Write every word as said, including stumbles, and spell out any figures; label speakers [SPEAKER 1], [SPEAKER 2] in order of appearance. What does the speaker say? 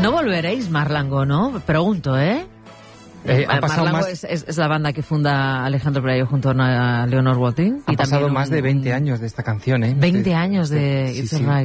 [SPEAKER 1] No volveréis, Marlango, ¿no? Pregunto, ¿eh?
[SPEAKER 2] Eh, ha pasado
[SPEAKER 1] Marlango
[SPEAKER 2] más,
[SPEAKER 1] es, es, es la banda que funda Alejandro Pelayo junto a Leonor Walting.
[SPEAKER 2] ha
[SPEAKER 1] y
[SPEAKER 2] pasado
[SPEAKER 1] también
[SPEAKER 2] más
[SPEAKER 1] un,
[SPEAKER 2] de veinte años de esta canción, ¿eh?
[SPEAKER 1] veinte años de
[SPEAKER 2] Sí,
[SPEAKER 1] It's
[SPEAKER 2] sí.
[SPEAKER 1] Alright.